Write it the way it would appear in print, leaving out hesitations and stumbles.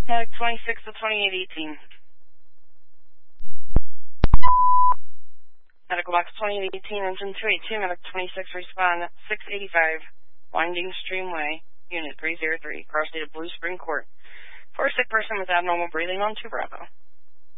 Medic 26 to 2818. Medical box 2818, engine 282, medic 26, respond 685, Winding Stream Way, unit 303, car state of Blue Spring Court. For a sick person with abnormal breathing on 2 Bravo.